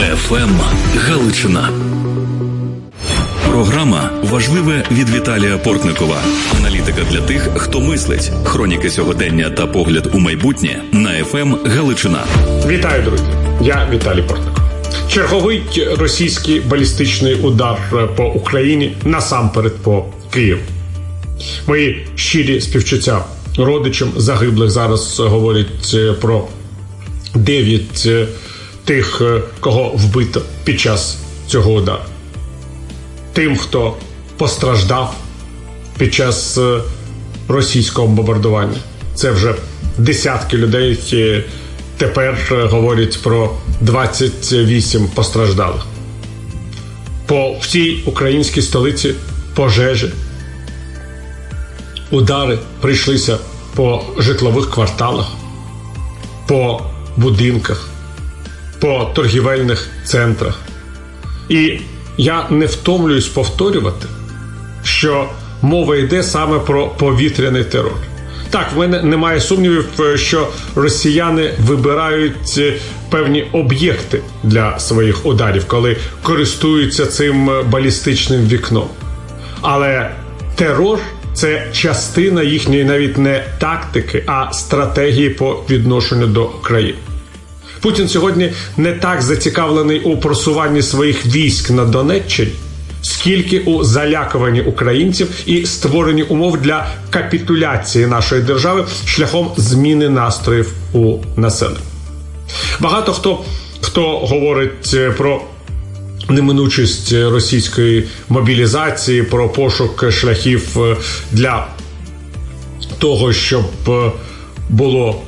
ФМ Галичина. Програма «Важливе» від Віталія Портникова. Аналітика для тих, хто мислить. Хроніки сьогодення та погляд у майбутнє на ФМ Галичина. Вітаю, друзі. Я Віталій Портников. Черговий російський балістичний удар по Україні, насамперед по Києву. Мої щирі співчуття родичам загиблих. Зараз говорять про 9 тих, кого вбито під час цього удару. Тим, хто постраждав під час російського бомбардування. Це вже десятки людей, які тепер говорять про 28 постраждалих. По всій українській столиці пожежі. Удари прийшлися по житлових кварталах, по будинках, по торгівельних центрах. І я не втомлююсь повторювати, що мова йде саме про повітряний терор. Так, в мене немає сумнівів, що росіяни вибирають певні об'єкти для своїх ударів, коли користуються цим балістичним вікном. Але терор – це частина їхньої навіть не тактики, а стратегії по відношенню до України. Путін сьогодні не так зацікавлений у просуванні своїх військ на Донеччині, скільки у залякуванні українців і створенні умов для капітуляції нашої держави шляхом зміни настроїв у населення. Багато хто говорить про неминучість російської мобілізації, про пошук шляхів для того, щоб було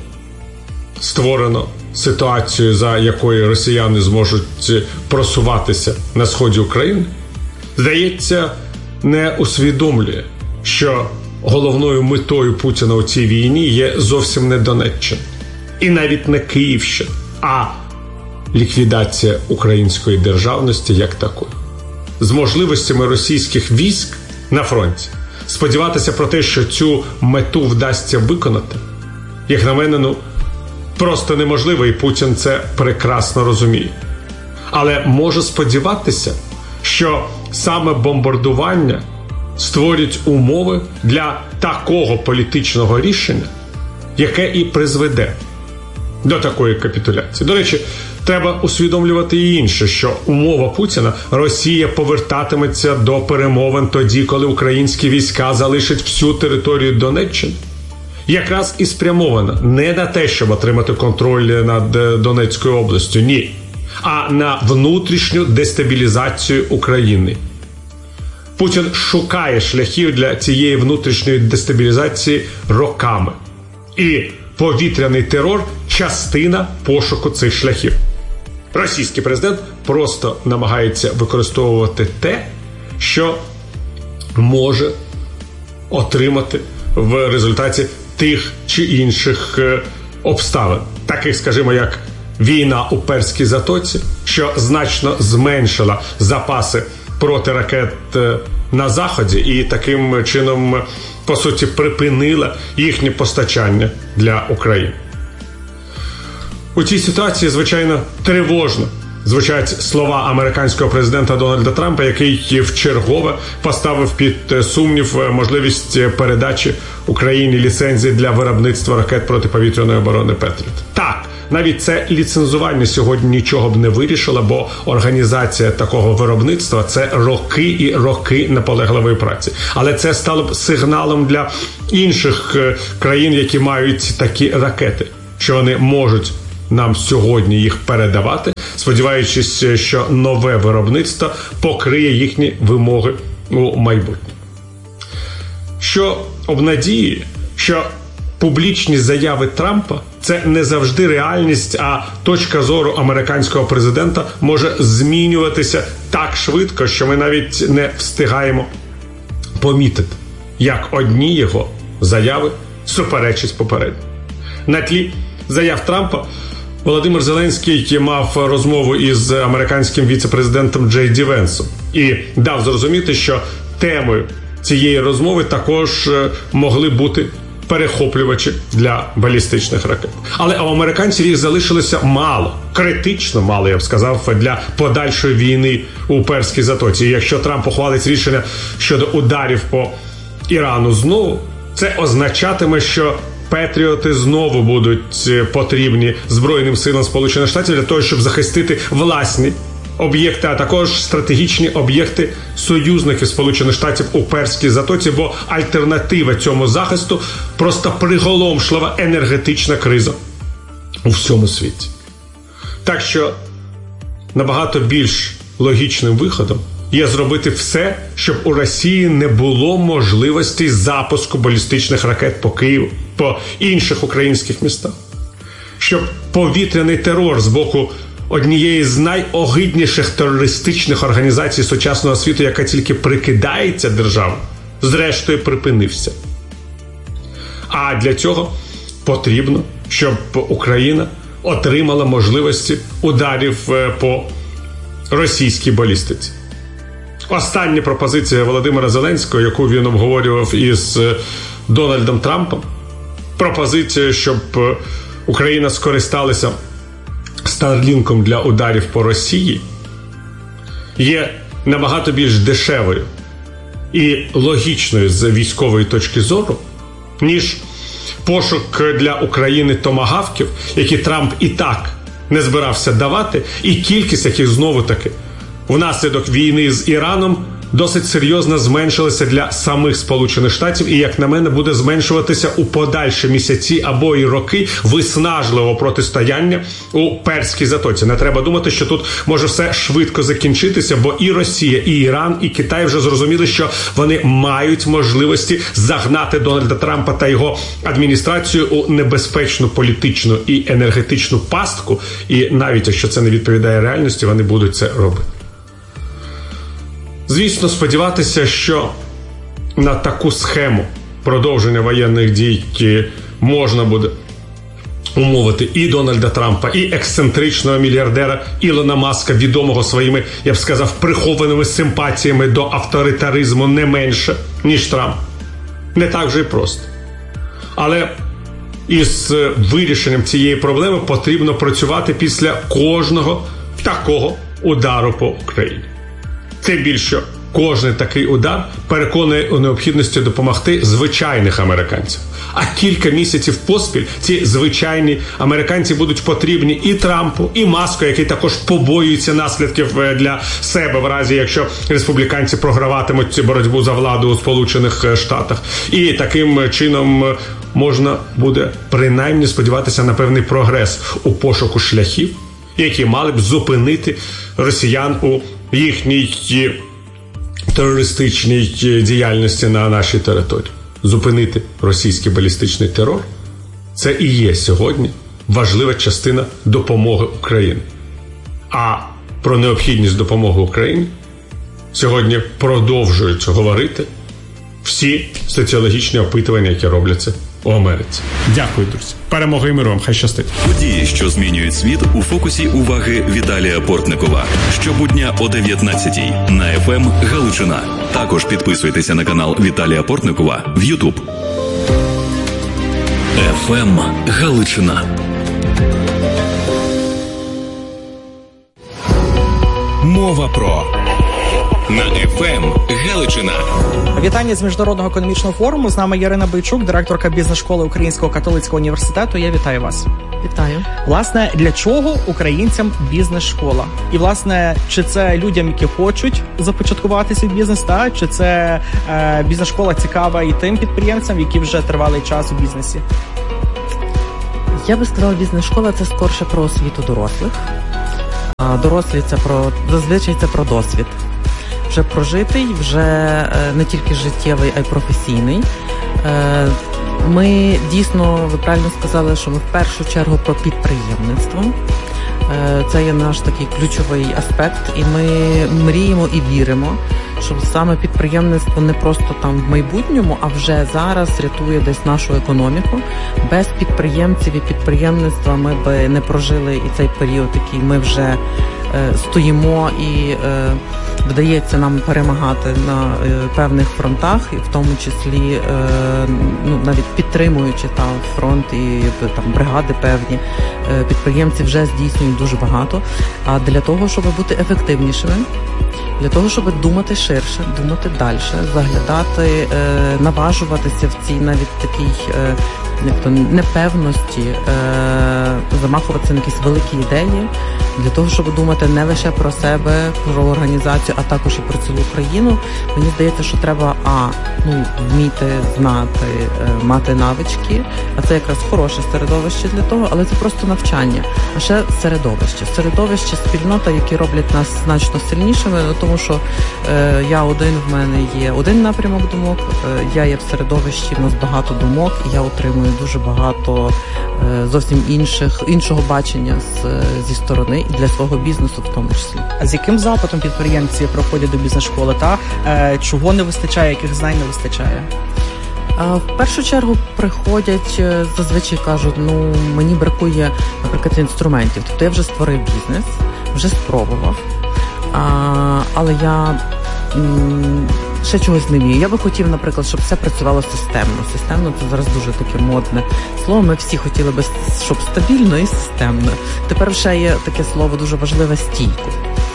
створено ситуацію, за якою росіяни зможуть просуватися на сході України, здається, не усвідомлює, що головною метою Путіна у цій війні є зовсім не Донеччина. І навіть не Київщина, а ліквідація української державності як такої. З можливостями російських військ на фронті сподіватися про те, що цю мету вдасться виконати, як на мене, просто неможливо, і Путін це прекрасно розуміє. Але може сподіватися, що саме бомбардування створять умови для такого політичного рішення, яке і призведе до такої капітуляції. До речі, треба усвідомлювати і інше, що умова Путіна – Росія повертатиметься до перемовин тоді, коли українські війська залишать всю територію Донеччини. Якраз і спрямована не на те, щоб отримати контроль над Донецькою областю, ні, а на внутрішню дестабілізацію України. Путін шукає шляхів для цієї внутрішньої дестабілізації роками. І повітряний терор – частина пошуку цих шляхів. Російський президент просто намагається використовувати те, що може отримати в результаті тих чи інших обставин. Таких, скажімо, як війна у Перській затоці, що значно зменшила запаси протиракет на Заході і таким чином, по суті, припинила їхнє постачання для України. У цій ситуації, звичайно, тривожно звучать слова американського президента Дональда Трампа, який вчергове поставив під сумнів можливість передачі Україні ліцензії для виробництва ракет протиповітряної оборони «Петріот». Так, навіть це ліцензування сьогодні нічого б не вирішило, бо організація такого виробництва – це роки і роки наполегливої праці. Але це стало б сигналом для інших країн, які мають такі ракети, що вони можуть нам сьогодні їх передавати, сподіваючись, що нове виробництво покриє їхні вимоги у майбутньому. Що обнадіює, що публічні заяви Трампа – це не завжди реальність, а точка зору американського президента може змінюватися так швидко, що ми навіть не встигаємо помітити, як одні його заяви суперечать попереднім. На тлі заяв Трампа Володимир Зеленський мав розмову із американським віце-президентом Джей Ді Венсом і дав зрозуміти, що темою цієї розмови також могли бути перехоплювачі для балістичних ракет. Але у американців їх залишилося мало, критично мало, я б сказав, для подальшої війни у Перській затоці. І якщо Трамп ухвалить рішення щодо ударів по Ірану знову, це означатиме, що Петріоти знову будуть потрібні Збройним силам Сполучених Штатів для того, щоб захистити власні об'єкти, а також стратегічні об'єкти союзників Сполучених Штатів у Перській затоці, бо альтернатива цьому захисту просто приголомшлива енергетична криза у всьому світі. Так що набагато більш логічним виходом є зробити все, щоб у Росії не було можливості запуску балістичних ракет по Києву, по інших українських містах. Щоб повітряний терор з боку однієї з найогидніших терористичних організацій сучасного світу, яка тільки прикидається державою, зрештою припинився. А для цього потрібно, щоб Україна отримала можливості ударів по російській балістиці. Остання пропозиція Володимира Зеленського, яку він обговорював із Дональдом Трампом, пропозиція, щоб Україна скористалася Старлінком для ударів по Росії, є набагато більш дешевою і логічною з військової точки зору, ніж пошук для України томагавків, які Трамп і так не збирався давати, і кількість яких знову-таки внаслідок війни з Іраном досить серйозно зменшилася для самих Сполучених Штатів і, як на мене, буде зменшуватися у подальші місяці або і роки виснажливого протистояння у Перській затоці. Не треба думати, що тут може все швидко закінчитися, бо і Росія, і Іран, і Китай вже зрозуміли, що вони мають можливості загнати Дональда Трампа та його адміністрацію у небезпечну політичну і енергетичну пастку, і навіть якщо це не відповідає реальності, вони будуть це робити. Звісно, сподіватися, що на таку схему продовження воєнних дій можна буде умовити і Дональда Трампа, і ексцентричного мільярдера Ілона Маска, відомого своїми, я б сказав, прихованими симпатіями до авторитаризму не менше, ніж Трамп. Не так вже й просто. Але із вирішенням цієї проблеми потрібно працювати після кожного такого удару по Україні. Тим більше, кожен такий удар переконує у необхідності допомогти звичайних американців. А кілька місяців поспіль ці звичайні американці будуть потрібні і Трампу, і Маску, який також побоюється наслідків для себе в разі, якщо республіканці програватимуть цю боротьбу за владу у Сполучених Штатах. І таким чином можна буде принаймні сподіватися на певний прогрес у пошуку шляхів, які мали б зупинити росіян у їхній терористичній діяльності на нашій території. Зупинити російський балістичний терор – це і є сьогодні важлива частина допомоги Україні. А про необхідність допомоги Україні сьогодні продовжують говорити всі соціологічні опитування, які робляться у Америці. Дякую, друзі. Перемоги і миру вам. Хай щастить. Події, що змінюють світ, у фокусі уваги Віталія Портникова. Щобудня о 19-й на ФМ Галичина. Також підписуйтеся на канал Віталія Портникова в YouTube. ФМ Галичина. Мова про на ФМ Галичина. Вітання з Міжнародного економічного форуму. З нами Ярина Бойчук, директорка бізнес-школи Українського католицького університету. Я вітаю вас. Вітаю. Власне, для чого українцям бізнес-школа? І, власне, чи це людям, які хочуть започаткувати свій бізнес, та чи це бізнес-школа цікава і тим підприємцям, які вже тривалий час у бізнесі? Я би сказала, бізнес-школа – це скорше про освіту дорослих. А дорослі – зазвичай це про досвід. Вже прожитий, вже не тільки життєвий, а й професійний. Ми дійсно, ви правильно сказали, що ми в першу чергу про підприємництво. Це є наш такий ключовий аспект, і ми мріємо і віримо, що саме підприємництво не просто там в майбутньому, а вже зараз рятує десь нашу економіку. Без підприємців і підприємництва ми би не прожили і цей період, який ми вже стоїмо і вдається нам перемагати на певних фронтах, і в тому числі навіть підтримуючи фронт і бригади певні, підприємці вже здійснюють дуже багато. А для того, щоб бути ефективнішими, для того, щоб думати ширше, думати далі, заглядати, наважуватися в цій навіть такій непевності, замахуватися на якісь великі ідеї, для того, щоб думати не лише про себе, про організацію, а також і про цілу країну. Мені здається, що треба вміти, знати, мати навички, а це якраз хороше середовище для того, але це просто навчання. А ще середовище, спільнота, які роблять нас значно сильнішими, тому що в мене є один напрямок думок, я є в середовищі, в нас багато думок, і я отримую дуже багато зовсім іншого бачення зі сторони і для свого бізнесу в тому числі. А з яким запитом підприємці приходять до бізнес-школи, чого не вистачає, яких знань не вистачає? В першу чергу приходять, зазвичай кажуть, мені бракує, наприклад, інструментів. Тобто я вже створив бізнес, вже спробував, але я ще чогось не вмію. Я би хотів, наприклад, щоб все працювало системно. Системно – це зараз дуже таке модне слово. Ми всі хотіли би, щоб стабільно і системно. Тепер ще є таке слово дуже важливе – стійко.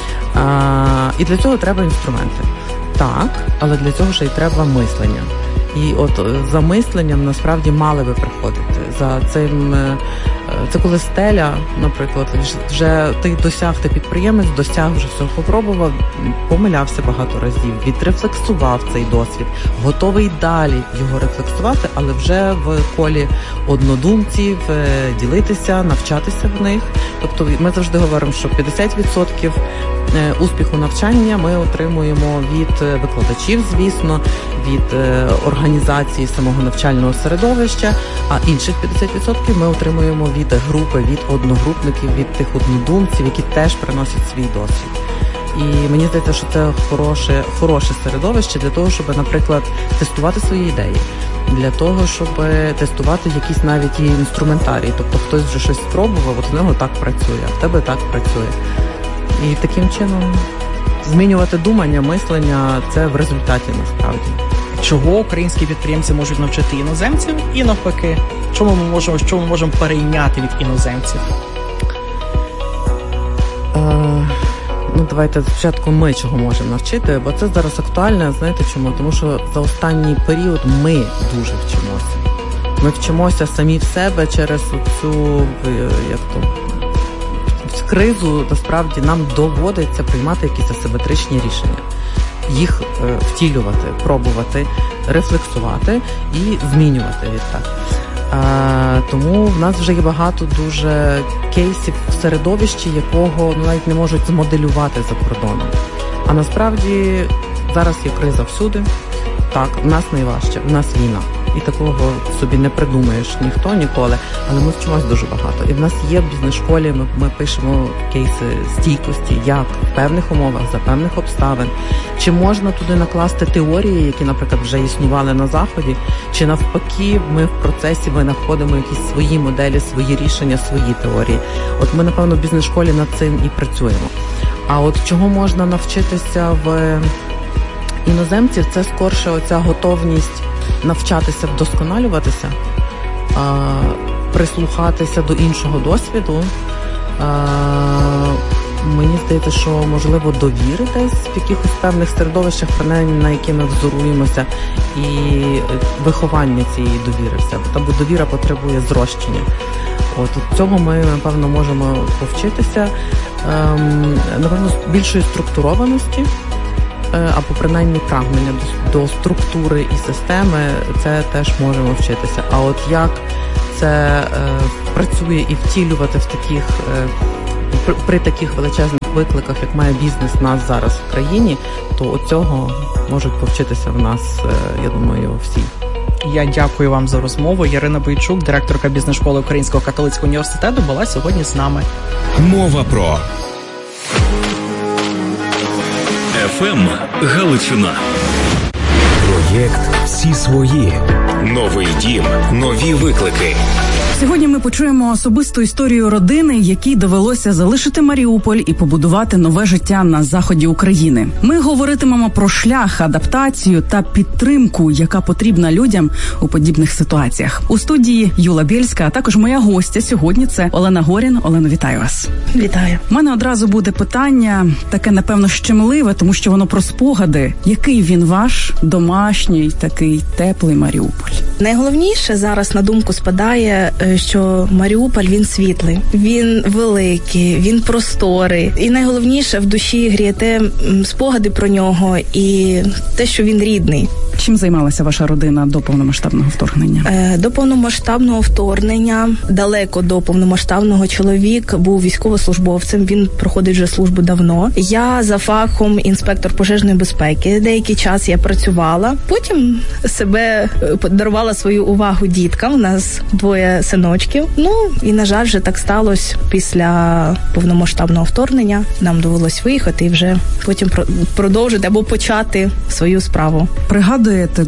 І для цього треба інструменти. Так, але для цього ще й треба мислення. І от за мисленням насправді мали би приходити. За цим, це коли стеля, наприклад, вже ти підприємець, досяг, вже все попробував, помилявся багато разів, відрефлексував цей досвід, готовий далі його рефлексувати, але вже в колі однодумців, ділитися, навчатися в них. Тобто ми завжди говоримо, що 50% успіху навчання ми отримуємо від викладачів, звісно, від організації самого навчального середовища, а інших 50% ми отримуємо від групи, від одногрупників, від тих однодумців, які теж приносять свій досвід. І мені здається, що це хороше середовище для того, щоб, наприклад, тестувати свої ідеї, для того, щоб тестувати якісь навіть і інструментарії. Тобто хтось вже щось спробував, от в нього так працює, а в тебе так працює. І таким чином змінювати думання, мислення – це в результаті насправді. Чого українські підприємці можуть навчити іноземців і навпаки? Що ми можемо перейняти від іноземців? Давайте спочатку ми чого можемо навчити, бо це зараз актуально, знаєте чому? Тому що за останній період ми дуже вчимося. Ми вчимося самі в себе через цю, кризу, насправді, нам доводиться приймати якісь асиметричні рішення. Їх втілювати, пробувати, рефлексувати і змінювати відтак. Тому в нас вже є багато дуже кейсів в середовищі, якого навіть не можуть змоделювати за кордоном. А насправді зараз є криза всюди. Так, в нас найважче, в нас війна. І такого собі не придумаєш ніхто ніколи, але ми вчимось дуже багато. І в нас є в бізнес-школі, ми пишемо кейси стійкості, як в певних умовах, за певних обставин. Чи можна туди накласти теорії, які, наприклад, вже існували на Заході, чи навпаки ми в процесі знаходимо якісь свої моделі, свої рішення, свої теорії. От ми, напевно, в бізнес-школі над цим і працюємо. А от чого можна навчитися в іноземців, це скорше оця готовність навчатися, вдосконалюватися, прислухатися до іншого досвіду. Мені здається, що, можливо, довіри десь в якихось певних середовищах, принаймні, на які ми взоруємося, і виховання цієї довіри в себе. Тобто довіра потребує зрощення. От цього ми, напевно, можемо повчитися. Напевно, більшої структурованості, або принаймні прагнення до структури і системи, це теж можемо вчитися. А от як це працює і втілювати в таких, при таких величезних викликах, як має бізнес нас зараз в країні, то от цього можуть повчитися в нас, я думаю, всі. Я дякую вам за розмову. Ярина Бойчук, директорка бізнес-школи Українського католицького університету, була сьогодні з нами. Мова про ФМ Галичина. Проєкт «Всі свої». Новий дім, нові виклики. Сьогодні ми почуємо особисту історію родини, якій довелося залишити Маріуполь і побудувати нове життя на заході України. Ми говоритимемо про шлях, адаптацію та підтримку, яка потрібна людям у подібних ситуаціях. У студії Юла Бєльська, а також моя гостя сьогодні – це Олена Горін. Олено, вітаю вас. Вітаю. У мене одразу буде питання, таке, напевно, щемливе, тому що воно про спогади. Який він ваш домашній, такий теплий Маріуполь? Найголовніше зараз на думку спадає, що Маріуполь, він світлий, він великий, він просторий. І найголовніше в душі гріє спогади про нього і те, що він рідний. Чим займалася ваша родина до повномасштабного вторгнення? До повномасштабного вторгнення, далеко до повномасштабного, чоловік був військовослужбовцем, він проходить вже службу давно. Я за фахом інспектор пожежної безпеки. Деякий час я працювала, потім себе подарувала свою увагу діткам. У нас 2 синочків. Ну, і, на жаль, вже так сталося після повномасштабного вторгнення. Нам довелось виїхати і вже потім продовжити або почати свою справу. Пригадуєте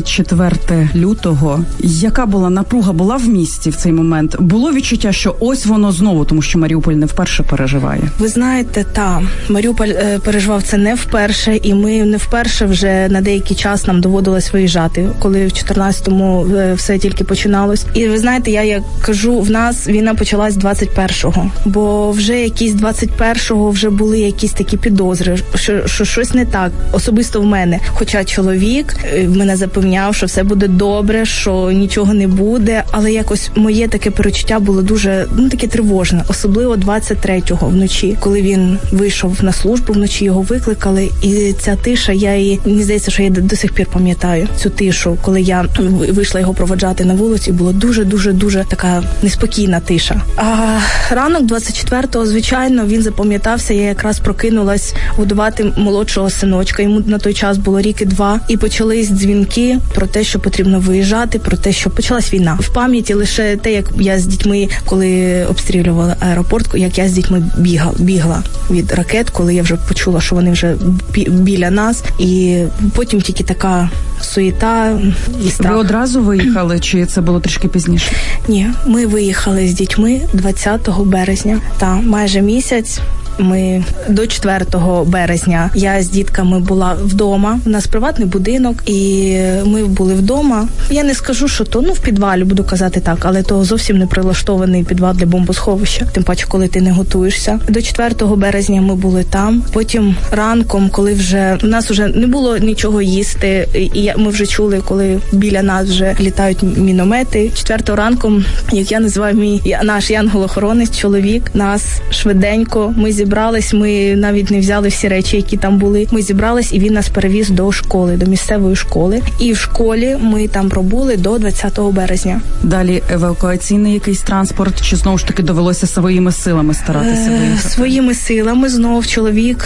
24 лютого? Яка була напруга була в місті в цей момент? Було відчуття, що ось воно знову, тому що Маріуполь не вперше переживає? Ви знаєте, Маріуполь переживав це не вперше, і ми не вперше вже на деякий час нам доводилось виїжджати, коли в 14-му все тільки починалось. І ви знаєте, я кажу, в нас війна почалась 21-го, бо вже якісь 21-го вже були якісь такі підозри, що щось не так, особисто в мене. Хоча чоловік мене запевняв, що все буде добре, що нічого не буде, але якось моє таке перечуття було дуже, таке тривожне, особливо 23-го вночі, коли він вийшов на службу, вночі його викликали, і ця тиша, мені здається, що я до сих пір пам'ятаю цю тишу, коли я вийшла його проводжати на вулиці, було дуже така неспокійна тиша. А ранок 24-го, звичайно, він запам'ятався, я якраз прокинулась годувати молодшого синочка, йому на той час було рік і 2, і почались дзвінки про те, що потрібно виїжджати, про те, що почалась війна. В пам'яті лише те, як я з дітьми, коли обстрілювали аеропорт, як я з дітьми бігла від ракет, коли я вже почула, що вони вже біля нас, і потім тільки така суєта і страх. Ви одразу виїхали, чи це було трішки пізніше? Ні, ми виїхали з дітьми 20 березня, майже місяць. Ми до 4 березня я з дітками була вдома. У нас приватний будинок, і ми були вдома. Я не скажу, що то, в підвалі, буду казати так, але то зовсім не прилаштований підвал для бомбосховища. Тим паче, коли ти не готуєшся. До 4 березня ми були там. Потім ранком, коли вже у нас вже не було нічого їсти, і ми вже чули, коли біля нас вже літають міномети. 4 ранком, як я називаю наш янгол-охоронець, чоловік, нас швиденько, ми зібрались, ми навіть не взяли всі речі, які там були. Ми зібрались, і він нас перевіз до школи, до місцевої школи. І в школі ми там пробули до 20 березня. Далі евакуаційний якийсь транспорт, чи знову ж таки довелося своїми силами старатися виїхати? Своїми силами знов чоловік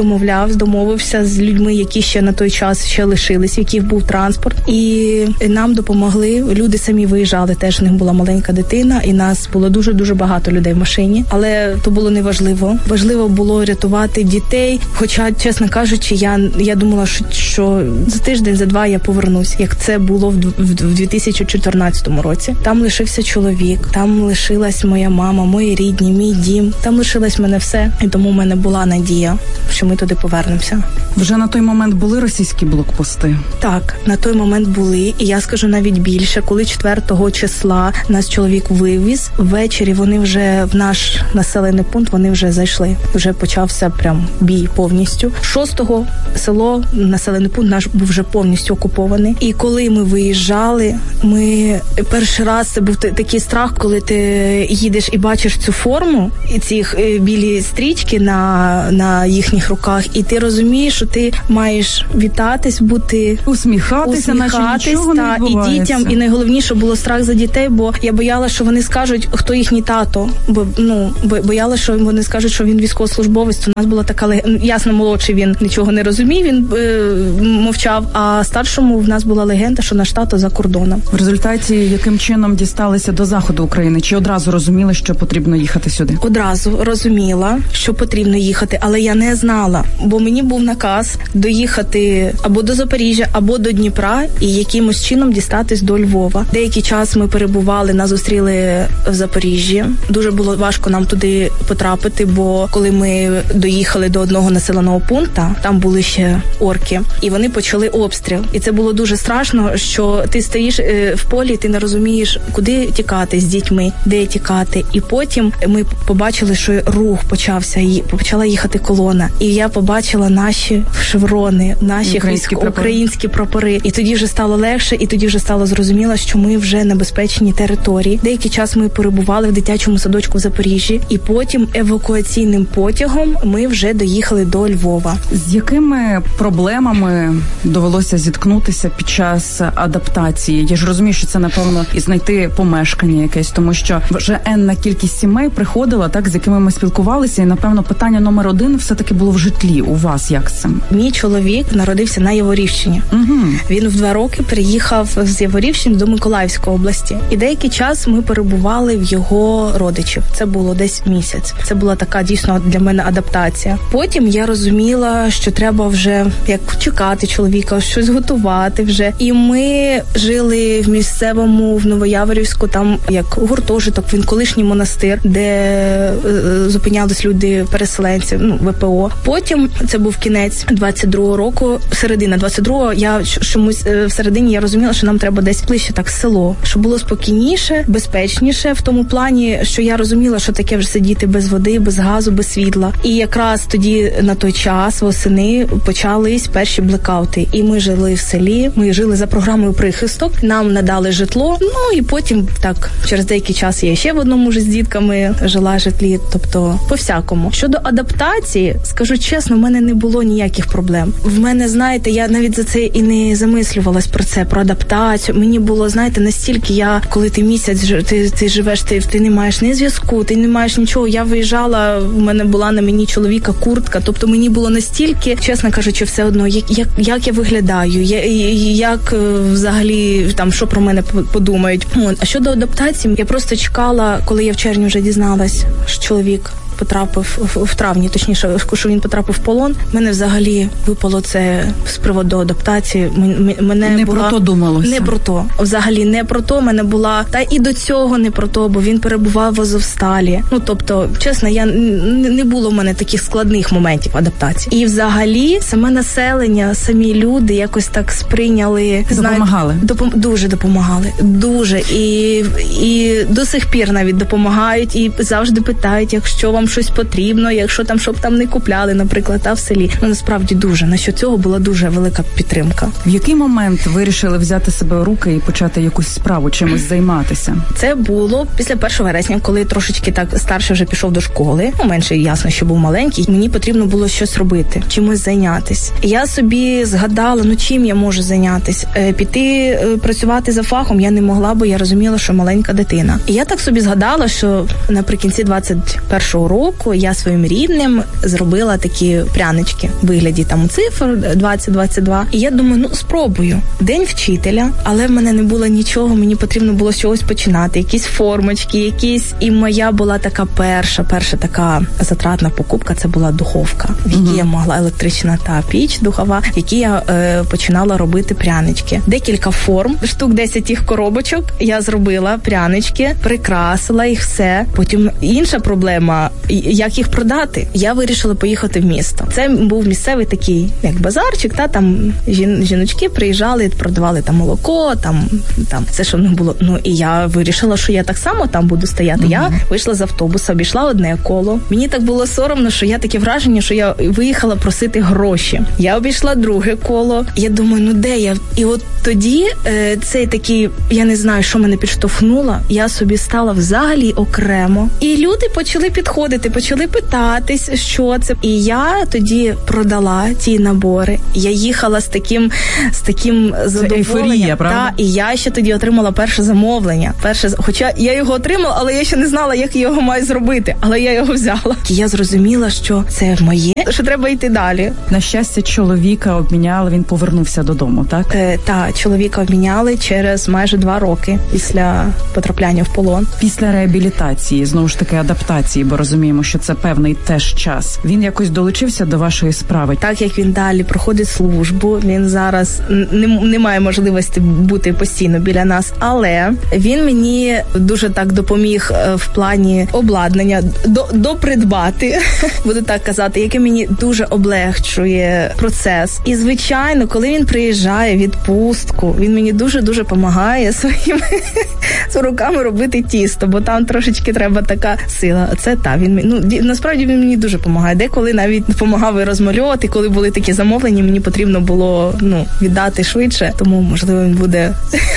домовився з людьми, які ще на той час ще лишились, в яких був транспорт. І нам допомогли. Люди самі виїжджали, теж в них була маленька дитина, і нас було дуже багато людей в машині. Але то було неважливо. Важливо було рятувати дітей, хоча, чесно кажучи, я думала, що за тиждень, за 2 я повернусь, як це було в 2014 році. Там лишився чоловік, там лишилась моя мама, мої рідні, мій дім, там лишилось мене все, і тому в мене була надія, що ми туди повернемося. Вже на той момент були російські блокпости? Так, на той момент були, і я скажу навіть більше, коли 4 числа нас чоловік вивіз, ввечері вони вже в наш населений пункт, вони вже зайшли. Вже почався прям бій повністю. 6-го село, населений пункт наш був вже повністю окупований. І коли ми виїжджали, ми перший раз, це був такий страх, коли ти їдеш і бачиш цю форму, і ці білі стрічки на їхніх руках, і ти розумієш, що ти маєш вітатись, бути... Усміхатися, наче нічого не відбувається. І дітям, і найголовніше було страх за дітей, бо я боялася, що вони скажуть, хто їхній тато, бо боялася, що вони скажуть, що він він військовослужбовець, то у нас була така ясно, молодший він нічого не розумів, він мовчав, а старшому в нас була легенда, що наш тато за кордоном. В результаті яким чином дісталися до заходу України? Чи одразу розуміли, що потрібно їхати сюди? Одразу розуміла, що потрібно їхати, але я не знала, бо мені був наказ доїхати або до Запоріжжя, або до Дніпра і якимось чином дістатись до Львова. Деякий час ми перебували, нас зустріли в Запоріжжі. Дуже було важко нам туди потрапити, бо коли ми доїхали до одного населеного пункту, там були ще орки, і вони почали обстріл. І це було дуже страшно, що ти стоїш в полі, ти не розумієш, куди тікати з дітьми, де тікати. І потім ми побачили, що рух почався, і почала їхати колона. І я побачила наші шеврони, наші українські прапори. І тоді вже стало легше, і тоді вже стало зрозуміло, що ми вже на безпечній території. Деякий час ми перебували в дитячому садочку в Запоріжжі, і потім евакуаційним потягом ми вже доїхали до Львова. З якими проблемами довелося зіткнутися під час адаптації? Я ж розумію, що це, напевно, і знайти помешкання якесь, тому що вже енна кількість сімей приходила, так, з якими ми спілкувалися, і, напевно, питання номер 1 все-таки було в житлі. У вас як з цим? Мій чоловік народився на Яворівщині. Він в 2 роки приїхав з Яворівщини до Миколаївської області. І деякий час ми перебували в його родичів. Це було десь місяць. Це була така дійсно для мене адаптація. Потім я розуміла, що треба вже як чекати чоловіка, щось готувати вже. І ми жили в місцевому, в Новояворівську, там як гуртожиток, він колишній монастир, де зупинялись люди, переселенці, ВПО. Потім, це був кінець 22-го року, середина 22-го, я чомусь всередині я розуміла, що нам треба десь ближче так село, щоб було спокійніше, безпечніше в тому плані, що я розуміла, що таке вже сидіти без води, без газу, без світла. І якраз тоді на той час восени почались перші блекаути. І ми жили в селі, ми жили за програмою прихисток, нам надали житло, і потім так через деякий час я ще в одному ж з дітками жила в житлі, тобто по-всякому. Щодо адаптації, скажу чесно, в мене не було ніяких проблем. В мене, знаєте, я навіть за це і не замислювалась про це, про адаптацію. Мені було, знаєте, настільки коли ти місяць, ти живеш, ти не маєш ні зв'язку, ти не маєш нічого. Я виїжджала, в мене була на мені чоловіка куртка, тобто мені було настільки, чесно кажучи, все одно, як я виглядаю, як взагалі, там, що про мене подумають. А щодо адаптації, я просто чекала, коли я в червні вже дізналась, що чоловік потрапив в травні, точніше, що він потрапив в полон. Мене взагалі випало це з приводу адаптації. Не про то думалося. Не про то. Взагалі не про то. Мене була, та і до цього не про то, бо він перебував в Азовсталі. Тобто, чесно, не було в мене таких складних моментів адаптації. І взагалі саме населення, самі люди якось так сприйняли. Допомагали? Дуже допомагали. Дуже. І до сих пір навіть допомагають і завжди питають, якщо вам щось потрібно, якщо там, щоб там не купляли, наприклад, в селі. Насправді дуже. Насчет цього була дуже велика підтримка. В який момент ви вирішили взяти себе в руки і почати якусь справу, чимось займатися? Це було після 1 вересня, коли трошечки так старший вже пішов до школи. Менший, ясно, що був маленький. Мені потрібно було щось робити, чимось зайнятися. Я собі згадала, чим я можу зайнятися. Піти працювати за фахом я не могла, бо я розуміла, що маленька дитина. І я так собі згадала, що наприкінці 21-го року я своїм рідним зробила такі прянички в вигляді там цифр 20-22. І я думаю, спробую. День вчителя, але в мене не було нічого, мені потрібно було з чогось починати. Якісь формочки, якісь. І моя була така перша така затратна покупка, це була духовка, в якій я могла, електрична та піч духова, в якій я починала робити прянички. Декілька форм, штук 10 їх коробочок, я зробила прянички, прикрасила їх все. Потім інша проблема, як їх продати. Я вирішила поїхати в місто. Це був місцевий такий, як базарчик, там жіночки приїжджали, продавали там молоко, там все, що в них було. І я вирішила, що я так само там буду стояти. Я вийшла з автобуса, обійшла одне коло. Мені так було соромно, що я таке враження, що я виїхала просити гроші. Я обійшла друге коло. Я думаю, де я? І от тоді цей такий, я не знаю, що мене підштовхнуло, я собі стала взагалі окремо. І люди почали підходити підходити, почали питатись, що це. І я тоді продала ті набори. Я їхала з таким задоволенням. Ейфорія, правда? І я ще тоді отримала перше замовлення. Хоча я його отримала, але я ще не знала, як я його маю зробити. Але я його взяла. І я зрозуміла, що це моє, що треба йти далі. На щастя, чоловіка обміняли, він повернувся додому, так? Так, чоловіка обміняли через майже 2 роки після потрапляння в полон. Після реабілітації, знову ж таки, адаптації, бо розуміємо, що це певний теж час. Він якось долучився до вашої справи? Так як він далі проходить службу, він зараз не має можливості бути постійно біля нас, але він мені дуже так допоміг в плані обладнання, допридбати, буду так казати, яке мені дуже облегчує процес. І, звичайно, коли він приїжджає в відпустку, він мені дуже-дуже допомагає своїми руками робити тісто, бо там трошечки треба така сила. Це насправді він мені дуже допомагає. Деколи навіть допомагав і розмальовувати, коли були такі замовлення, мені потрібно було віддати швидше, тому, можливо, він буде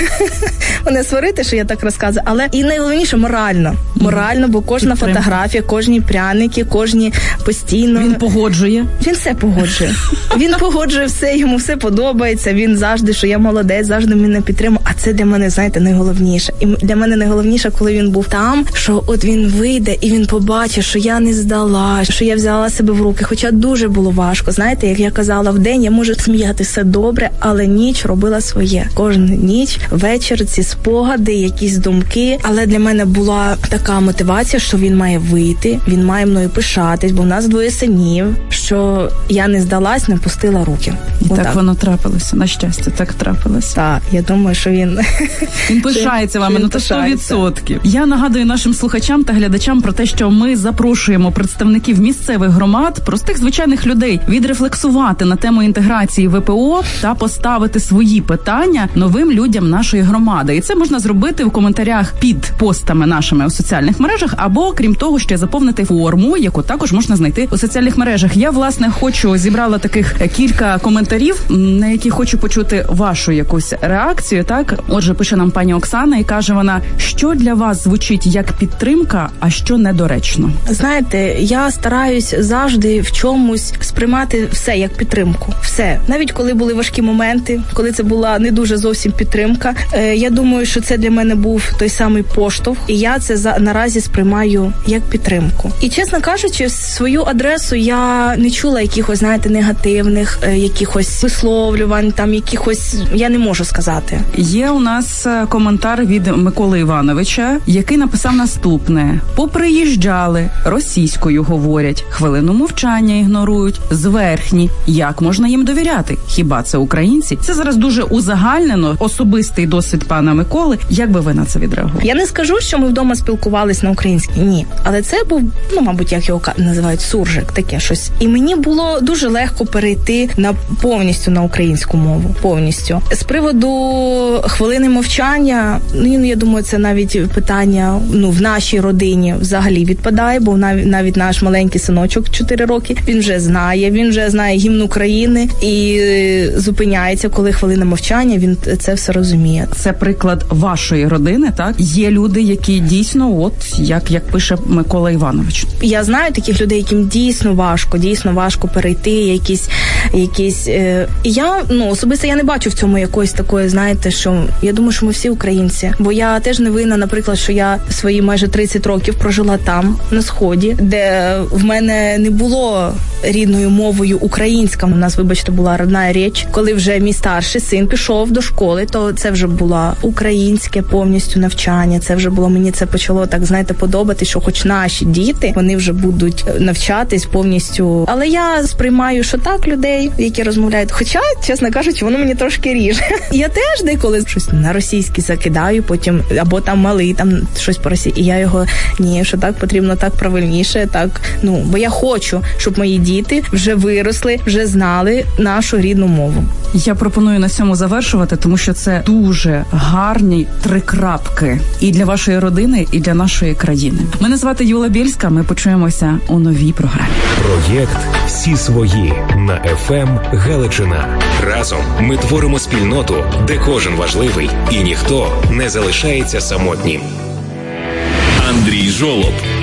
мене сварити, що я так розказую. Але і найголовніше морально. Морально, бо кожна фотографія, кожні пряники, кожні постійно... Він погоджує? Він все погоджує. Він погоджує все, йому все подобається. Він завжди, що я молодець, завжди мене підтримує. А це для мене, знаєте, найголовніше. І для мене найголовніше, коли він був там, що от він вийде і він побачить, що я не здала, що я взяла себе в руки. Хоча дуже було важко. Знаєте, як я казала, в день я можу сміяти все добре, але ніч робила своє. Кожну ніч, вечір, ці спогади, якісь думки. Але для мене була така мотивація, що він має вийти, він має мною пишатись, бо в нас 2 синів, що я не здалась, не пустила руки. І так воно трапилося, на щастя, так трапилося. Так, я думаю, що він пишається вами, на 100%. Я нагадую нашим слухачам та глядачам про те, що ми запрошуємо представників місцевих громад, простих звичайних людей, відрефлексувати на тему інтеграції ВПО та поставити свої питання новим людям нашої громади. І це можна зробити в коментарях під постами нашими у соціальних мережах, або, крім того, ще заповнити форму, яку також можна знайти у соціальних мережах. Я, власне, зібрала таких кілька коментарів, на які хочу почути вашу якусь реакцію, так? Отже, пише нам пані Оксана і каже вона, що для вас звучить як підтримка, а що недоречно? Знаєте, я стараюсь завжди в чомусь сприймати все як підтримку. Все. Навіть коли були важкі моменти, коли це була не дуже зовсім підтримка, я думаю, що це для мене був той самий поштовх, і я це наразі сприймаю як підтримку. І, чесно кажучи, свою адресу я не чула якихось, знаєте, негативних, якихось висловлювань, там якихось, я не можу сказати. Є у нас коментар від Миколи Івановича, який написав наступне. Поприїжджали, російською говорять, хвилину мовчання ігнорують, зверхні. Як можна їм довіряти? Хіба це українці? Це зараз дуже узагальнено, особистий досвід пана Миколи. Як би ви на це відреагували? Я не скажу, що ми вдома спілкувались на українській. Ні. Але це був, мабуть, як його називають, суржик, таке щось. І мені було дуже легко перейти повністю на українську мову. Повністю. З приводу хвилини мовчання, я думаю, це навіть питання, в нашій родині взагалі відпадає, бо навіть наш маленький синочок 4 роки, він вже знає гімн України і зупиняється, коли хвилина мовчання, він це все розуміє. Це приклад вашої родини, так? Є люди, які дійсно, як пише Микола Іванович. Я знаю таких людей, яким дійсно важко перейти, якісь і я, особисто я не бачу в цьому якоїсь такої, знаєте, що я думаю, що ми всі українці, бо я теж не винна, наприклад, що я свої майже 30 років прожила там, на Сході, де в мене не було рідною мовою українська. У нас, вибачте, була родна річ. Коли вже мій старший син пішов до школи, то це вже було українське повністю навчання. Це вже було, мені це почало так, знаєте, подобати, що хоч наші діти, вони вже будуть навчатись повністю. Але я сприймаю, що так, людей, які розмовляють. Хоча, чесно кажучи, воно мені трошки ріже. Я теж деколи щось на російський закидаю, потім, або там малий, там щось по російськи. І я його, що так потрібно, так правильніше, так, бо я хочу, щоб мої діти вже виросли, вже знали нашу рідну мову. Я пропоную на цьому завершувати, тому що це дуже гарні 3 крапки і для вашої родини, і для нашої країни. Мене звати Юла Бєльська, ми почуємося у новій програмі. Проєкт «Всі свої» на ФМ Галичина. Разом ми творимо спільноту, де кожен важливий і ніхто не залишається самотнім. Андрій Жолоб.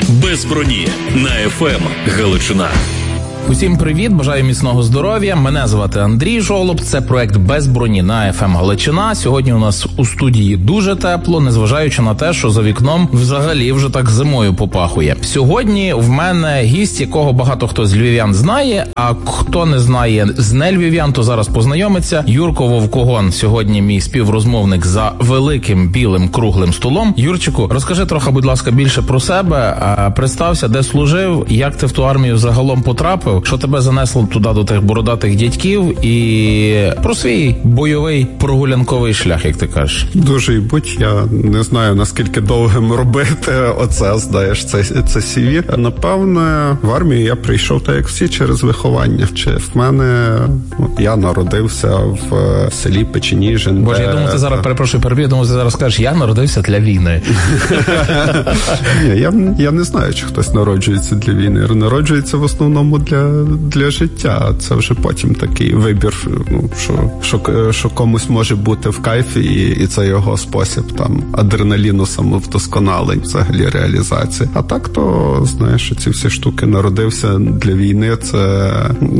Без броні на FM Галичина. Усім привіт, бажаю міцного здоров'я. Мене звати Андрій Жолоб, це проект «Без броні» на FM Галичина. Сьогодні у нас у студії дуже тепло, незважаючи на те, що за вікном взагалі вже так зимою попахує. Сьогодні в мене гість, якого багато хто з львів'ян знає, а хто не знає з нельвів'ян, то зараз познайомиться. Юрко Вовкогон сьогодні мій співрозмовник за великим білим круглим столом. Юрчику, розкажи трохи, будь ласка, більше про себе, представся, де служив, як ти в ту армію загалом потрапив, що тебе занесло туди до тих бородатих дядьків, і про свій бойовий прогулянковий шлях, як ти кажеш. Дуже і будь, я не знаю, наскільки довгим робити оце, знаєш, це CV. Напевне, в армію я прийшов, так як всі, через виховання. В мене, я народився в селі Печеніжин. Боже, я думаю, ти зараз, перепрошую, я думаю, ти зараз скажеш, я народився для війни. Ні, я не знаю, чи хтось народжується для війни. Народжується в основному для життя. Це вже потім такий вибір, що комусь може бути в кайфі, і це його спосіб там адреналіну, самовдосконалень, взагалі реалізації. А так то, знаєш, ці всі штуки, народився для війни, це,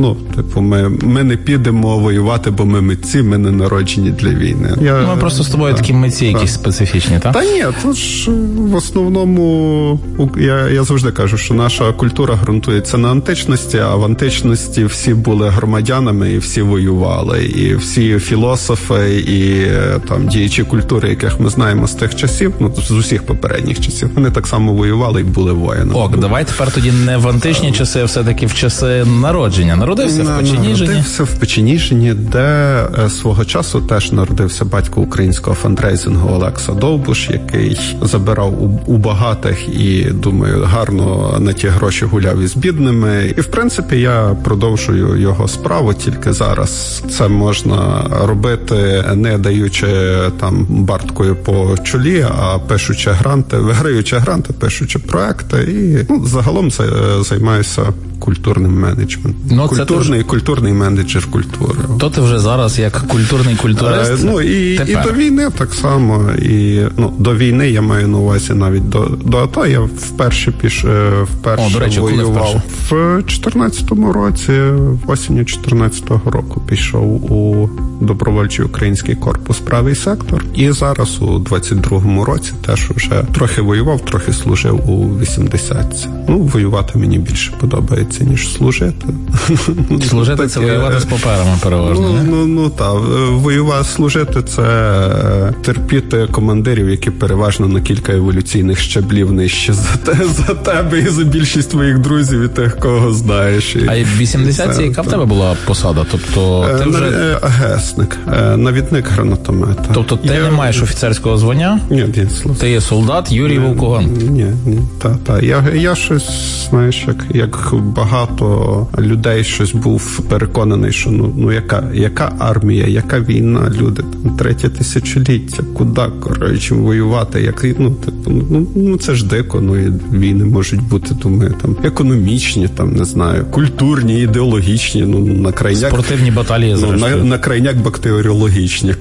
ми не підемо воювати, бо ми митці, ми не народжені для війни. Ми просто з тобою такі митці якісь специфічні, так? Та ні, то ж в основному я завжди кажу, що наша культура ґрунтується на античності, а в античності всі були громадянами і всі воювали. І всі філософи і там діячі культури, яких ми знаємо з тих часів, з усіх попередніх часів, вони так само воювали і були воїнами. Давай тепер тоді не в античні часи, а все-таки в часи народження. Народився в Печеніжині? Народився в Печеніжині, де свого часу теж народився батько українського фандрейзингу Олекса Довбуш, який забирав у багатих і, думаю, гарно на ті гроші гуляв із бідними. І, в принципі, я продовжую його справу, тільки зараз це можна робити, не даючи там барткою по чолі, а пишучи гранти, виграючи гранти, пишучи проекти і загалом займаюся культурним менеджментом. Культурний менеджер культури. То ти вже зараз як культурний культурист? І до війни так само. І до війни я маю на увазі навіть до АТО. Я вперше воював в 14-му році, осінню 14-го року пішов у добровольчий український корпус «Правий сектор». І зараз у 22-му році теж вже трохи воював, трохи служив у 80-ці. Воювати мені більше подобається, ніж служити. Служити – це воювати з поперами переважно. Так. Воювати, служити – це терпіти командирів, які переважно на кілька еволюційних щаблів нижче за тебе і за більшість твоїх друзів і тих, кого знаєш. А в 80-ці яка в тебе була посада? Тобто ти вже... Агесник, навідник гранатомета. Тобто ти не маєш офіцерського звання? Ні. Ти є солдат Юрій Вовкогон? Ні. Я щось, знаєш, як багато людей щось був переконаний, що яка армія, яка війна, люди, там, 3-те тисячоліття, куди, воювати, це ж дико, і війни можуть бути, думаю, там, економічні, там, не знаю, культурні, ідеологічні, на крайняк... Спортивні баталії, зрештою. На крайняк бактеріологічні.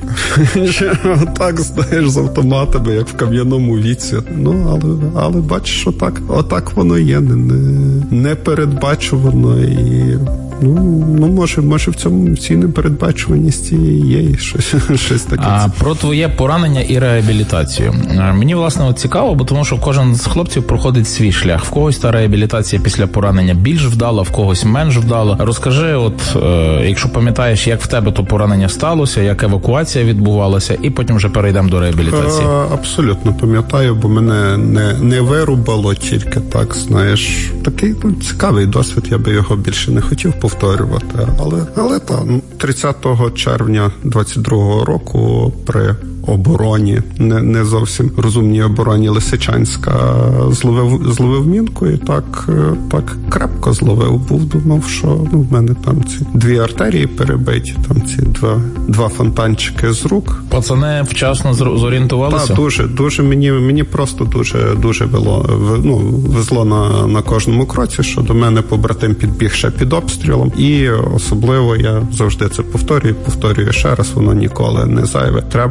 Так, знаєш, з автоматами, як в кам'яному віці. Але бачиш, що отак воно є, непередбачувано і... може в цій непередбачуваності є щось таке. Про твоє поранення і реабілітацію. Мені, власне, цікаво, бо тому що кожен з хлопців проходить свій шлях. В когось та реабілітація після поранення більш вдала, в когось менш вдала. Розкажи, якщо пам'ятаєш, як в тебе то поранення сталося, як евакуація відбувалася, і потім вже перейдемо до реабілітації. Абсолютно пам'ятаю, бо мене не вирубало, тільки так, знаєш, такий цікавий досвід, я би його більше не хотів повторювати. Але 30 червня 22-го року при обороні, не зовсім розумній обороні Лисичанська, зловив мінку і так крепко зловив. Думав, що в мене там ці 2 артерії перебиті, там ці два фонтанчики з рук. Пацани вчасно зорієнтувалися? Так, дуже. Мені просто дуже везло на кожному кроці, що до мене побратим підбіг ще під обстрілом. І особливо я завжди це повторюю ще раз, воно ніколи не зайве. Треба при собі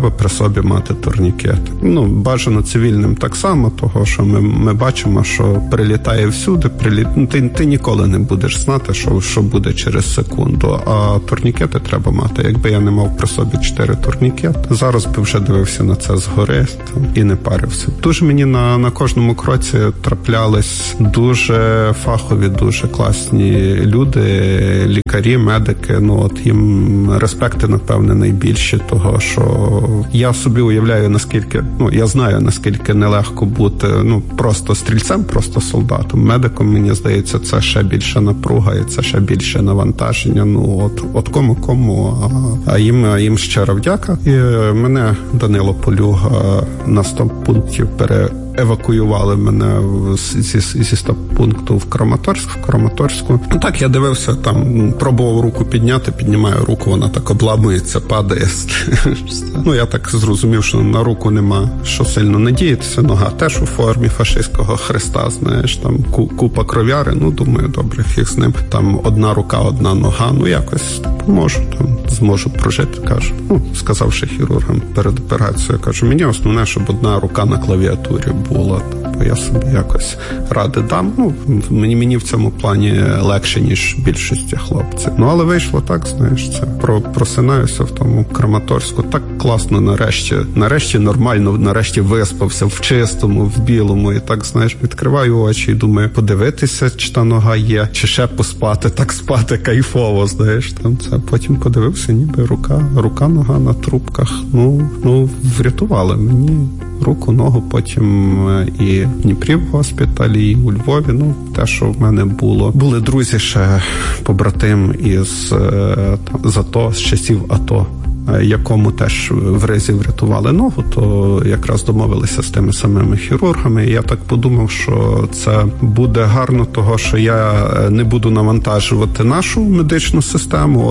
собі мати турнікет. Бажано цивільним так само, того, що ми бачимо, що прилітає всюди, ти ніколи не будеш знати, що буде через секунду, а турнікети треба мати. Якби я не мав при собі 4 турнікети, зараз би вже дивився на це згори і не парився. Дуже мені на кожному кроці траплялись дуже фахові, дуже класні люди, лікарі, медики. Їм респекти, напевне, найбільші, того, що я собі уявляю, наскільки, я знаю, наскільки нелегко бути, просто стрільцем, просто солдатом. Медиком, мені здається, це ще більше напруга і це ще більше навантаження. От кому, а їм щира вдяка. І мене Данило Полюга на 100 пунктів евакуювали мене зі стоп-пункту в Краматорську. Так, я дивився, там, пробував руку підняти, піднімаю руку, вона так обламується, падає. Я так зрозумів, що на руку нема що сильно надіятися. Нога теж у формі фашистського хреста, знаєш, там купа кров'яри, думаю, добре, фіг з ним. Там одна рука, одна нога, якось поможу, зможу прожити, кажу. Сказавши хірургам перед операцією, кажу, мені основне, щоб одна рука на клавіатурі була, бо я собі якось ради дам. Мені в цьому плані легше, ніж більшості хлопців. Але вийшло так, знаєш, це просинаюся в тому Краматорську. Так класно, нарешті нормально, нарешті виспався в чистому, в білому, і так, знаєш, відкриваю очі і думаю, подивитися, чи та нога є, чи ще поспати, так спати кайфово, знаєш, там це. Потім подивився, ніби рука, нога на трубках. Врятували мені руку, ногу, потім і в Дніпрі в госпіталі, і у Львові. Те, що в мене було. Були друзі ще, побратим із з часів АТО, якому теж в Ризі врятували ногу, то якраз домовилися з тими самими хірургами. І я так подумав, що це буде гарно того, що я не буду навантажувати нашу медичну систему.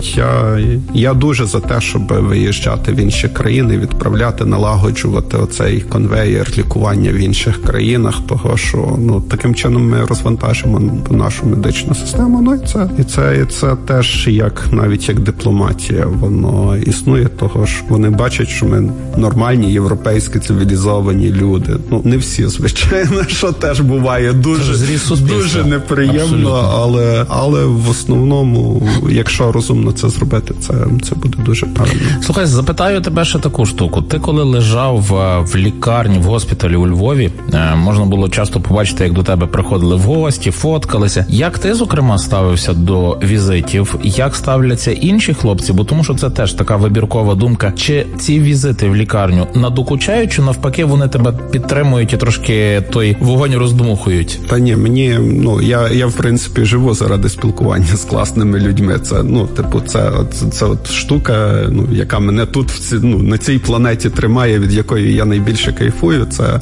Я дуже за те, щоб виїжджати в інші країни, відправляти, налагоджувати оцей конвеєр лікування в інших країнах, того, що таким чином ми розвантажимо нашу медичну систему. І це теж навіть як дипломатія, воно існує, того ж вони бачать, що ми нормальні, європейські, цивілізовані люди. Не всі, звичайно, що теж буває дуже неприємно, але в основному, якщо розумно це зробити, це буде дуже правильно. Слухай, запитаю тебе ще таку штуку. Ти коли лежав в лікарні, в госпіталі у Львові, можна було часто побачити, як до тебе приходили в гості, фоткалися. Як ти, зокрема, ставився до візитів? Як ставляться інші хлопці? Бо тому що це теж така вибіркова думка. Чи ці візити в лікарню надокучають, чи навпаки вони тебе підтримують і трошки той вогонь роздмухують? Та ні, мені, я в принципі живу заради спілкування з класними людьми. Це, це штука, яка мене тут на цій планеті тримає, від якої я найбільше кайфую.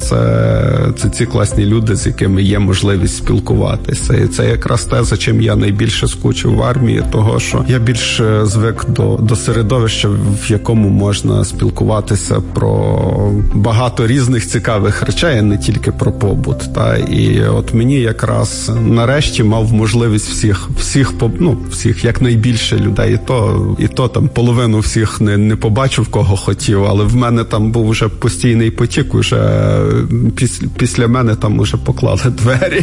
Це ці класні люди, з якими є можливість спілкуватися. І це якраз те, за чим я найбільше скучив в армії, того, що я більш звик до середовища, в якому можна спілкуватися про багато різних цікавих речей, а не тільки про побут. І от мені якраз нарешті мав можливість всіх якнайбільше людей. І то там половину всіх не побачив, кого хотів, але в мене там був вже постійний потік, уже після мене там уже поклали двері.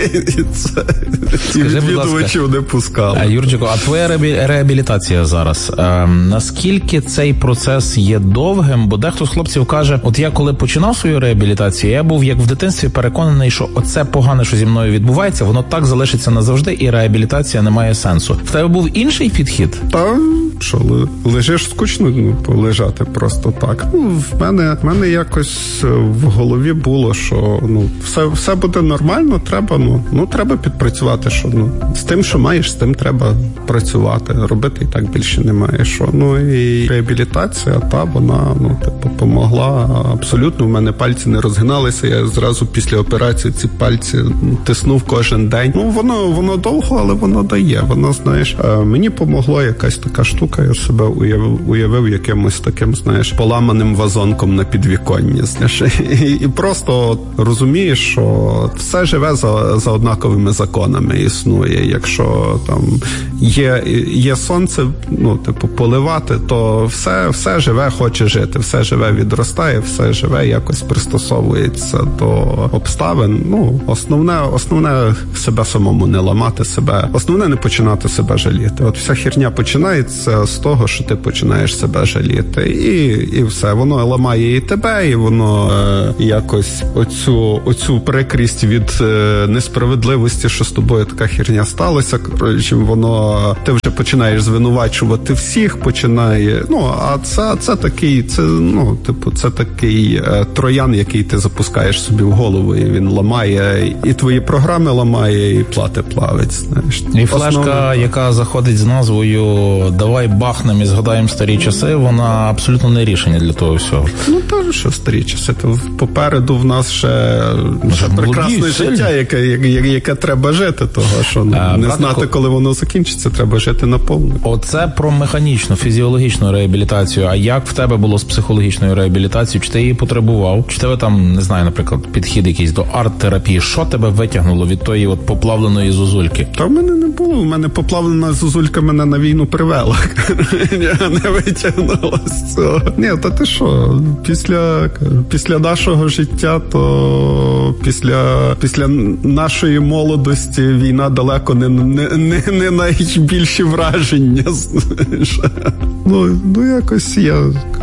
І відвідувачів не пускали. Юрчику, а твоя реабілітація зараз, наскільки цей процес є довгим? Бо дехто з хлопців каже, от я коли починав свою реабілітацію, я був як в дитинстві переконаний, що оце погане, що зі мною відбувається, воно так залишиться назавжди, і реабілітація не має сенсу. В тебе був інший підхід? Та, що, лежиш скучно полежати просто так. В мене якось в голові було, що все буде нормально, треба підпрацювати, що з тим, що маєш, з тим треба працювати, робити і так більше немає що. І реабілітація, вона, помогла абсолютно. У мене пальці не розгиналися, я зразу після операції ці пальці тиснув кожен день. Воно довго, але воно дає. Воно, знаєш, мені помогла якась така штука, штука, я себе уявив якимось таким, знаєш, поламаним вазонком на підвіконні, знаєш, і просто розумієш, що все живе за однаковими законами існує. Якщо там є сонце, ну, типу, поливати, то все живе хоче жити, все живе відростає, все живе якось пристосовується до обставин. Ну, основне себе самому не ламати себе, основне не починати себе жаліти. От вся херня починається з того, що ти починаєш себе жаліти. І все, воно ламає і тебе, і воно якось оцю прикрість від несправедливості, що з тобою така херня сталася, чим воно, ти вже починаєш звинувачувати всіх, починає, ну, а це такий, це такий троян, який ти запускаєш собі в голову, і він ламає, і твої програми ламає, і плати плавить, знаєш. І флешка, яка заходить з назвою «Давай бахнем і згадаємо старі часи», вона абсолютно не рішення для того всього. Ну, теж, що старі часи, то попереду в нас ще прекрасне життя, яке треба жити, того, що не знати, коли воно закінчиться, треба жити наповну. Оце про механічну, фізіологічну реабілітацію. А як в тебе було з психологічною реабілітацією? Чи ти її потребував? Чи тебе там, не знаю, наприклад, підхід якийсь до арт-терапії? Що тебе витягнуло від тої от поплавленої зозульки? Та в мене не було. У мене поплавлена зозулька мене на війну привела. Не витягнула з цього. Ні, та ти що? Після нашого життя, то після нашої молодості війна далеко не найбільші враження. Ну якось я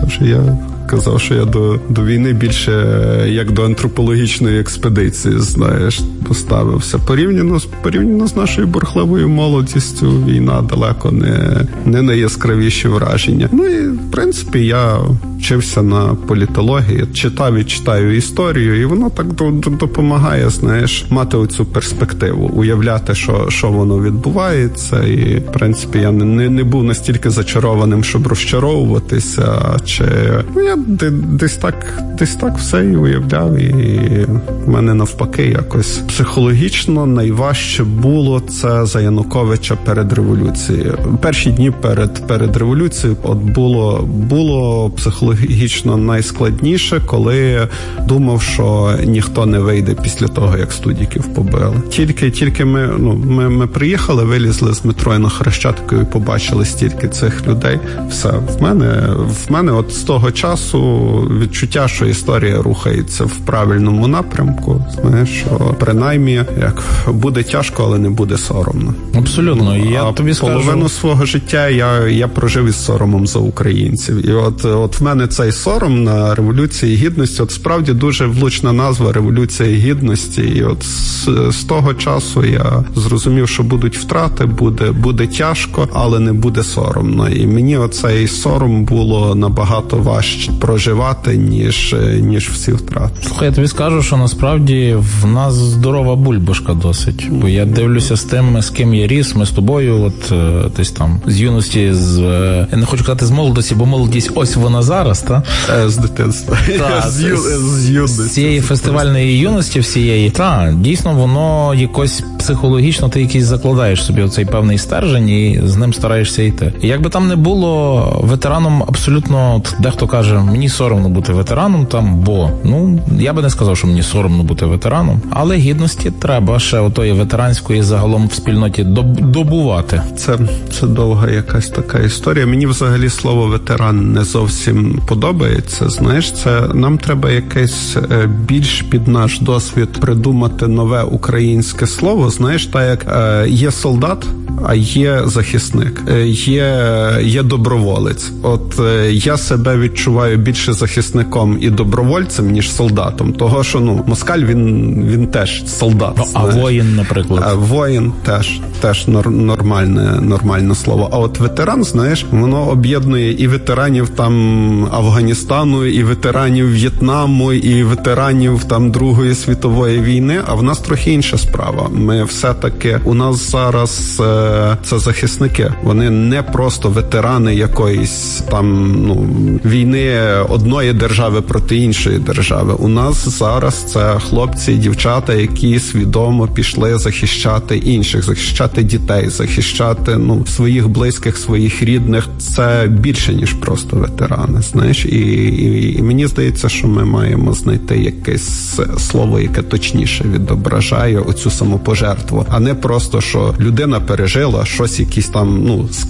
казав, що я до війни більше як до антропологічної експедиції, знаєш, поставився. Порівняно з нашою бурхливою молодістю, війна далеко не найяскравіші враження. Ну і, в принципі, я вчився на політології, читав і читаю історію, і воно так допомагає, знаєш, мати оцю перспективу, уявляти, що воно відбувається, і, в принципі, я не був настільки зачарованим, щоб розчаровуватися, чи... Ну, я десь так все і уявляв, і в мене навпаки якось психологічно найважче було це за Януковича перед революцією. Перші дні перед революцією от було психологічно найскладніше, коли думав, що ніхто не вийде після того, як студіків побили. Тільки ми приїхали, вилізли з метро на Хрещатику і побачили стільки цих людей. Все, в мене от з того часу відчуття, що історія рухається в правильному напрямку, знаєш, що принаймні як буде тяжко, але не буде соромно. Абсолютно. Я тобі скажу, половину свого життя я прожив із соромом за українців. І от в мене цей сором на Революції Гідності, от справді дуже влучна назва Революція Гідності. І от з того часу я зрозумів, що будуть втрати, буде тяжко, але не буде соромно. І мені оцей сором було набагато важче проживати, ніж всі втрати. Слухай, я тобі скажу, що насправді в нас здорова бульбашка досить. Бо я дивлюся з тим, з ким я ріс, ми з тобою, от десь там, з юності, я не хочу казати з молодості, бо молодість ось вона зараз, та? З дитинства. З юності. З цієї фестивальної юності всієї. Так, дійсно, воно якось психологічно ти якийсь закладаєш собі оцей певний стержень і з ним стараєшся йти. І як би там не було, ветераном абсолютно, дехто каже, мені соромно бути ветераном там, бо, я би не сказав, що мені соромно бути ветераном, але гідності треба ще отої ветеранської загалом в спільноті добувати. Це довга якась така історія. Мені взагалі слово ветеран не зовсім подобається. Знаєш, нам треба якесь більш під наш досвід придумати нове українське слово. Знаєш, так як є солдат, а є захисник, є доброволець. От я себе відчуваю більше захисником і добровольцем, ніж солдатом. Того, що, москаль, він теж солдат. А воїн, наприклад? Воїн теж нормальне слово. А от ветеран, знаєш, воно об'єднує і ветеранів там Афганістану, і ветеранів В'єтнаму, і ветеранів там Другої світової війни, а в нас трохи інша справа. Ми все-таки, у нас зараз це захисники. Вони не просто ветерани якоїсь там війни одної держави проти іншої держави. У нас зараз це хлопці і дівчата, які свідомо пішли захищати інших, захищати дітей, захищати своїх близьких, своїх рідних. Це більше, ніж просто ветерани, знаєш. І мені здається, що ми маємо знайти якесь слово, яке точніше відображає оцю самопожертву, а не просто, що людина пережила щось, якісь там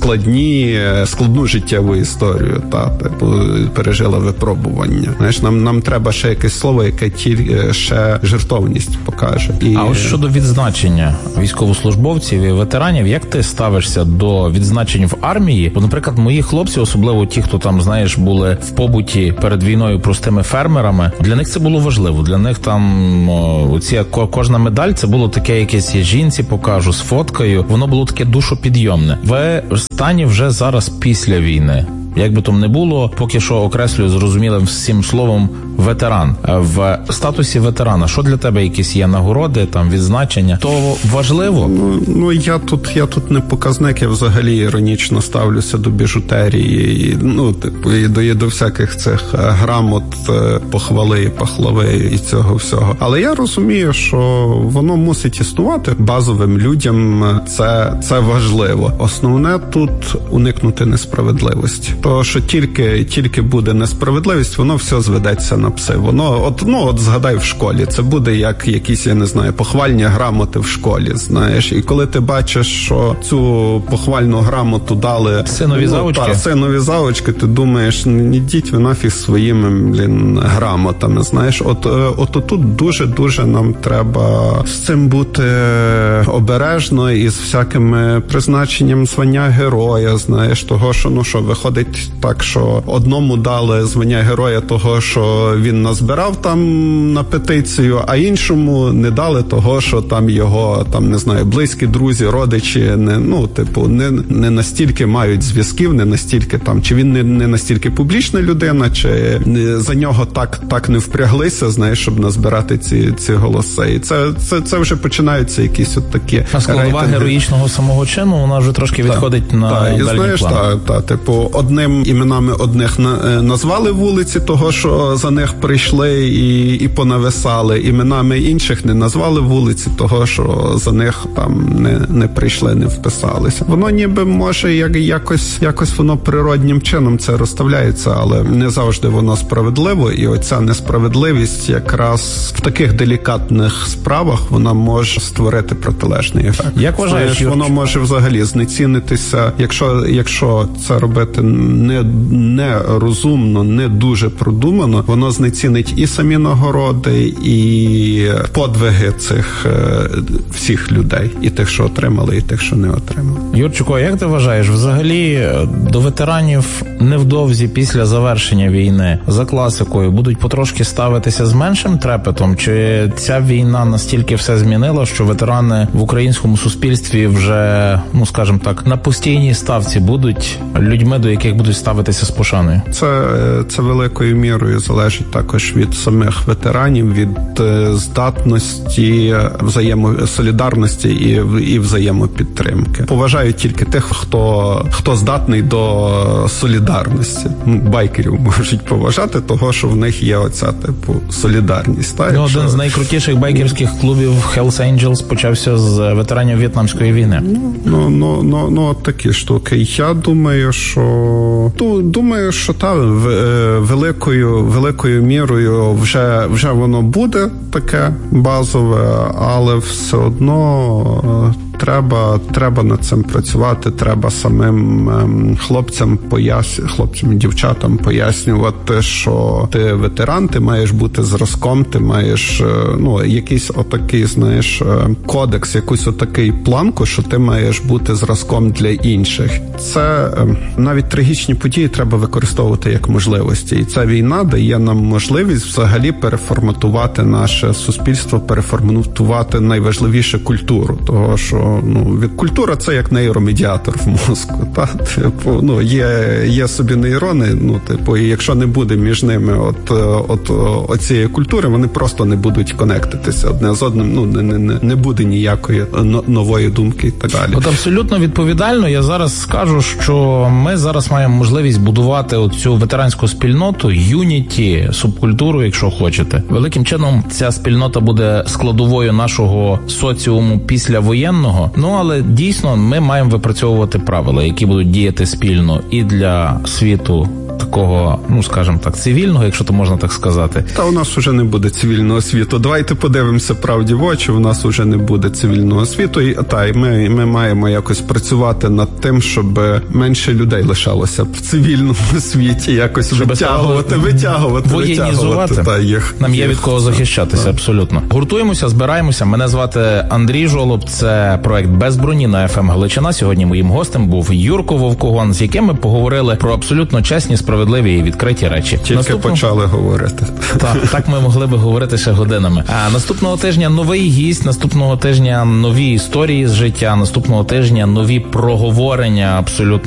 складну життєву історію, пережила випробування. Знаєш, нам треба ще якесь слово, яке ще жертовність покаже. А ось щодо відзначення військовослужбовців і ветеранів, як ти ставишся до відзначень в армії? Бо, наприклад, мої хлопці, особливо ті, хто там, знаєш, були в побуті перед війною простими фермерами, для них це було важливо. Для них там кожна медаль, це було таке якесь, я жінці покажу, з фоткою, воно було таке душопідйомне. Ви в стані вже зараз після війни. Як би там не було, поки що окреслюю зрозумілим всім словом ветеран. В статусі ветерана, що для тебе якісь є нагороди, там відзначення, то важливо? Я тут не показник, я взагалі іронічно ставлюся до біжутерії, і до всяких цих грамот, похвали, пахлави і цього всього. Але я розумію, що воно мусить існувати. Базовим людям це важливо. Основне тут уникнути несправедливості. То, що тільки буде несправедливість, воно все зведеться на пси. Воно, згадай в школі, це буде як якісь, я не знаю, похвальні грамоти в школі, знаєш. І коли ти бачиш, що цю похвальну грамоту дали синові заочки, ти думаєш, ідіть ви нафіг своїми, грамотами, знаєш. От тут дуже нам треба з цим бути обережно і з всякими призначенням звання героя, знаєш, того, що виходить так, що одному дали звання героя того, що він назбирав там на петицію, а іншому не дали того, що там його, не знаю, близькі друзі, родичі, не настільки мають зв'язків, не настільки чи він не настільки публічна людина, чи за нього так не впряглися, знаєш, щоб назбирати ці голоси. І це вже починаються якісь от такі а складова героїчного самого чину, вона вже трошки відходить на дальній план. Одним іменами одних назвали вулиці того, що за них прийшли і понависали. Іменами інших не назвали вулиці того, що за них там не прийшли, не вписалися. Воно ніби може якось воно природнім чином це розставляється, але не завжди воно справедливо. І оця несправедливість якраз в таких делікатних справах вона може створити протилежний ефект. Як вважаєш, воно може взагалі знецінитися, якщо це робити не розумно, не дуже продумано, воно знецінить і самі нагороди, і подвиги цих всіх людей, і тих, що отримали, і тих, що не отримали. Юрчику, як ти вважаєш, взагалі до ветеранів невдовзі після завершення війни за класикою будуть потрошки ставитися з меншим трепетом? Чи ця війна настільки все змінила, що ветерани в українському суспільстві вже, скажімо так, на постійній ставці будуть людьми, до яких будуть ставитися з пошаною? Це великою мірою залежить також від самих ветеранів, від здатності, солідарності і взаємопідтримки. Поважаю тільки тих, хто здатний до солідарності. Байкерів можуть поважати того, що в них є оця солідарність. Один з найкрутіших байкерських клубів Hells Angels почався з ветеранів В'єтнамської війни. Такі штуки. Я думаю, що великою мірою вже воно буде таке базове, але все одно треба над цим працювати, треба самим хлопцям і дівчатам пояснювати, що ти ветеран, ти маєш бути зразком, ти маєш якийсь отакий, знаєш, кодекс, якусь отакий планку, що ти маєш бути зразком для інших. Це навіть трагічні події треба використовувати як можливості. І ця війна дає нам можливість взагалі переформатувати наше суспільство, переформатувати найважливіше культуру. Того, що що культура – це як нейромедіатор в мозку. Є собі нейрони, і якщо не буде між ними оцієї культури, вони просто не будуть конектитися одне з одним, не буде ніякої нової думки і так далі. От абсолютно відповідально я зараз скажу, що ми зараз маємо можливість будувати оцю ветеранську спільноту, юніті, субкультуру, якщо хочете. Великим чином ця спільнота буде складовою нашого соціуму післявоєнного, але дійсно ми маємо випрацьовувати правила, які будуть діяти спільно і для світу такого, скажімо так, цивільного, якщо то можна так сказати. Та у нас вже не буде цивільного світу. Давайте подивимося правді в очі, у нас вже не буде цивільного світу. І ми маємо якось працювати над тим, щоб менше людей лишалося в цивільному світі, якось витягувати їх. Нам є від кого захищатися, абсолютно. Гуртуємося, збираємося. Мене звати Андрій Жолоб, це проект «Без броні» на FM Галичина. Сьогодні моїм гостем був Юрко Вовкогон, з яким ми поговорили про абсолютно чесні, справедливі і відкриті речі. Тільки почали говорити. Так ми могли би говорити ще годинами. А наступного тижня новий гість, наступного тижня нові історії з життя, наступного тижня нові проговорення абсолютно